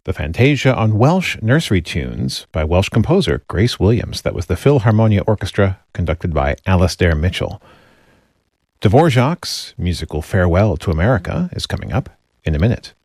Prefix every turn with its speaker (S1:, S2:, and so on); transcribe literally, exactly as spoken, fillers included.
S1: the Fantasia on Welsh nursery tunes by Welsh composer Grace Williams. That was the Philharmonia Orchestra, conducted by Alastair Mitchell. Dvorak's musical Farewell to America is coming up in a minute.